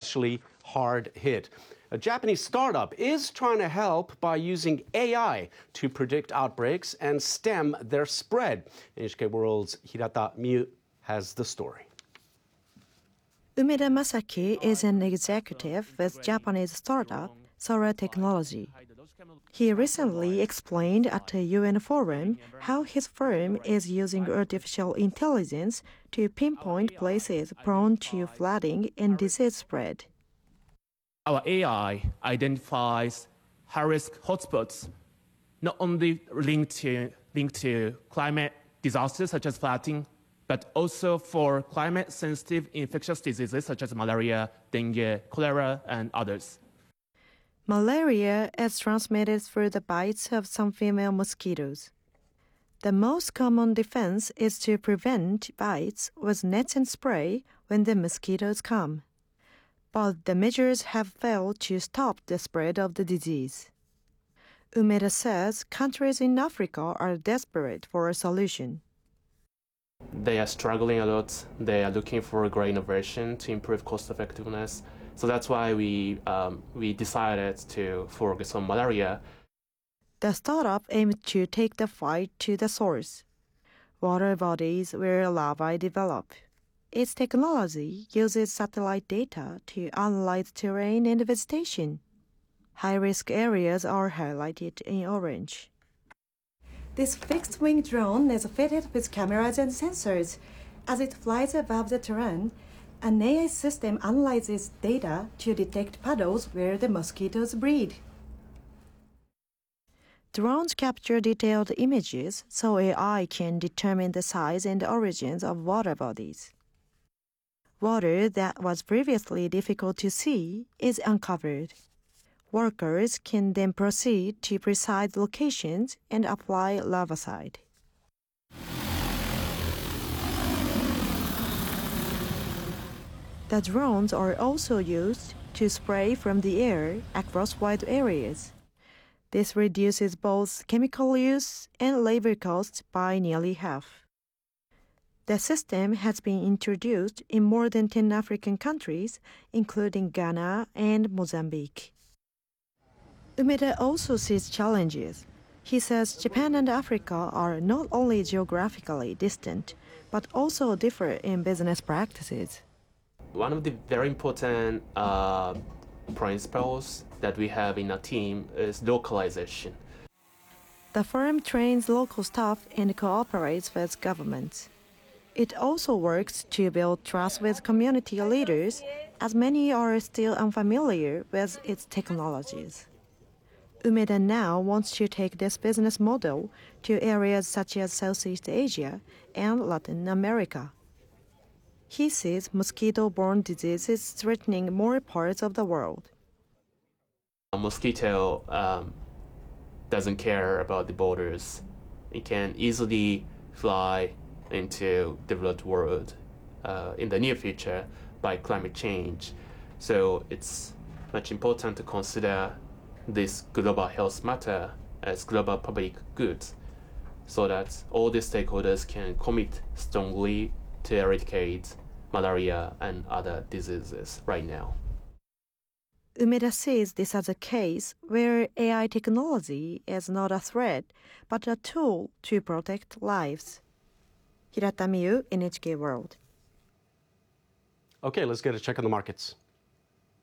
especially hard hit. A Japanese startup is trying to help by using AI to predict outbreaks and stem their spread. NHK World's Hirata Miu has the story. Umeda Masaki is an executive with Japanese startup Sora Technology. He recently explained at a UN forum how his firm is using artificial intelligence to pinpoint places prone to flooding and disease spread. Our AI identifies high-risk hotspots, not only linked to climate disasters such as flooding, but also for climate-sensitive infectious diseases such as malaria, dengue, cholera, and others. Malaria is transmitted through the bites of some female mosquitoes. The most common defense is to prevent bites with nets and spray when the mosquitoes come. But the measures have failed to stop the spread of the disease. Umeda says countries in Africa are desperate for a solution. They are struggling a lot. They are looking for a great innovation to improve cost effectiveness. So that's why we decided to focus on malaria. The startup aimed to take the fight to the source, water bodies where larvae develop. Its technology uses satellite data to analyze terrain and vegetation. High-risk areas are highlighted in orange. This fixed-wing drone is fitted with cameras and sensors. As it flies above the terrain, an AI system analyzes data to detect puddles where the mosquitoes breed. Drones capture detailed images so AI can determine the size and origins of water bodies. Water that was previously difficult to see is uncovered. Workers can then proceed to precise locations and apply larvicide. The drones are also used to spray from the air across wide areas. This reduces both chemical use and labor costs by nearly half. The system has been introduced in more than 10 African countries, including Ghana and Mozambique. Umeda also sees challenges. He says Japan and Africa are not only geographically distant, but also differ in business practices. One of the very important principles that we have in our team is localization. The firm trains local staff and cooperates with governments. It also works to build trust with community leaders, as many are still unfamiliar with its technologies. Umeda now wants to take this business model to areas such as Southeast Asia and Latin America. He sees mosquito-borne diseases threatening more parts of the world. A mosquito doesn't care about the borders. It can easily fly into the developed world in the near future by climate change. So it's much important to consider this global health matter as global public good so that all the stakeholders can commit strongly to eradicate malaria and other diseases right now. Umeda sees this as a case where AI technology is not a threat, but a tool to protect lives. Hirata Miu, NHK World. Okay, let's get a check on the markets.